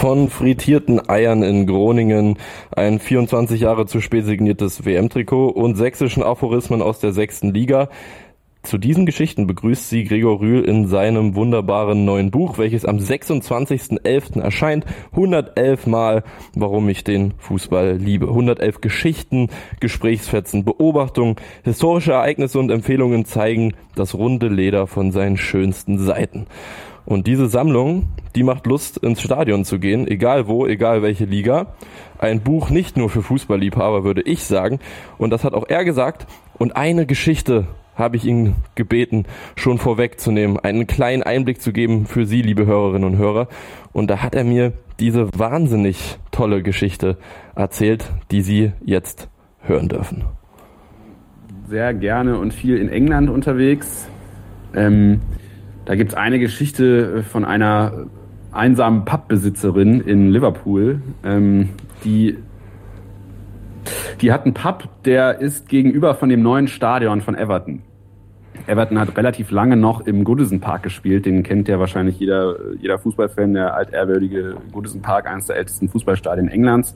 Von frittierten Eiern in Groningen, ein 24 Jahre zu spät signiertes WM-Trikot und sächsischen Aphorismen aus der 6. Liga. Zu diesen Geschichten begrüßt sie Gregor Rühl in seinem wunderbaren neuen Buch, welches am 26.11. erscheint. 111 Mal, warum ich den Fußball liebe. 111 Geschichten, Gesprächsfetzen, Beobachtungen, historische Ereignisse und Empfehlungen zeigen das runde Leder von seinen schönsten Seiten. Und diese Sammlung, die macht Lust, ins Stadion zu gehen, egal wo, egal welche Liga. Ein Buch nicht nur für Fußballliebhaber, würde ich sagen. Und das hat auch er gesagt. Und eine Geschichte habe ich ihn gebeten, schon vorwegzunehmen, einen kleinen Einblick zu geben für Sie, liebe Hörerinnen und Hörer. Und da hat er mir diese wahnsinnig tolle Geschichte erzählt, die Sie jetzt hören dürfen. Sehr gerne und viel in England unterwegs. Da gibt es eine Geschichte von einer einsamen Pubbesitzerin in Liverpool, die hat einen Pub, der ist gegenüber von dem neuen Stadion von Everton. Everton hat relativ lange noch im Goodison Park gespielt, den kennt ja wahrscheinlich jeder Fußballfan, der altehrwürdige Goodison Park, eines der ältesten Fußballstadien Englands.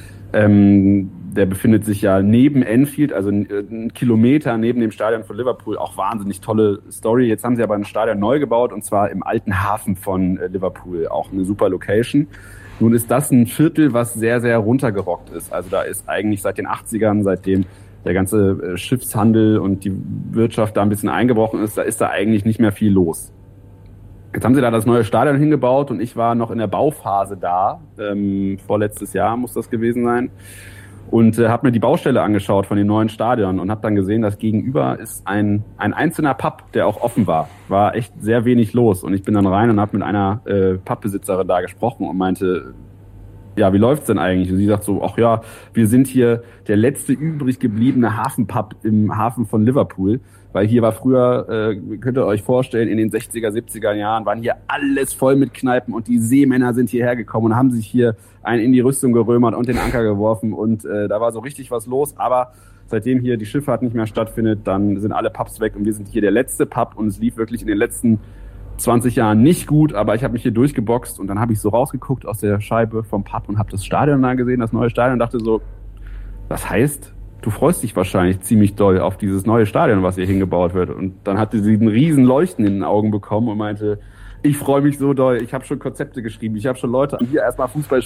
Der befindet sich ja neben Anfield, also einen Kilometer neben dem Stadion von Liverpool. Auch wahnsinnig tolle Story. Jetzt haben sie aber ein Stadion neu gebaut, und zwar im alten Hafen von Liverpool. Auch eine super Location. Nun ist das ein Viertel, was sehr, sehr runtergerockt ist. Also da ist eigentlich seit den 80ern, seitdem der ganze Schiffshandel und die Wirtschaft da ein bisschen eingebrochen ist, da ist da eigentlich nicht mehr viel los. Jetzt haben sie da das neue Stadion hingebaut und ich war noch in der Bauphase da. Vorletztes Jahr muss das gewesen sein. Und habe mir die Baustelle angeschaut von dem neuen Stadion und habe dann gesehen, dass gegenüber ist ein einzelner Pub, der auch offen war. War echt sehr wenig los. Und ich bin dann rein und habe mit einer Pubbesitzerin da gesprochen und meinte, ja, wie läuft's denn eigentlich? Und sie sagt so, ach ja, wir sind hier der letzte übrig gebliebene Hafenpub im Hafen von Liverpool. Weil hier war früher, könnt ihr euch vorstellen, in den 60er, 70er Jahren waren hier alles voll mit Kneipen und die Seemänner sind hierher gekommen und haben sich hier einen in die Rüstung gerömert und den Anker geworfen und da war so richtig was los. Aber seitdem hier die Schifffahrt nicht mehr stattfindet, dann sind alle Pubs weg und wir sind hier der letzte Pub und es lief wirklich in den letzten 20 Jahren nicht gut, aber ich habe mich hier durchgeboxt und dann habe ich so rausgeguckt aus der Scheibe vom Pub und habe das Stadion da gesehen, das neue Stadion, und dachte so, das heißt, du freust dich wahrscheinlich ziemlich doll auf dieses neue Stadion, was hier hingebaut wird. Und dann hatte sie einen riesen Leuchten in den Augen bekommen und meinte, ich freue mich so doll, ich habe schon Konzepte geschrieben, ich habe schon Leute hier erstmal Fußball